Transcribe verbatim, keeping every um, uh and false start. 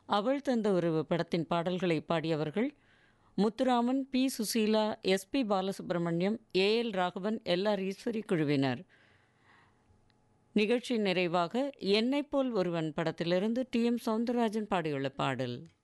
அவள் தந்த உறவு படத்தின் பாடல்களை பாடியவர்கள் Muthuraman, B Susheela, S B Balasubramaniam, A L Raghavan, L R Eswari குழுவினர். நிகழ்ச்சி நிறைவாக என்னை போல் ஒருவன் படத்திலிருந்து டி எம் சௌந்தரராஜன் பாடியுள்ள பாடல்.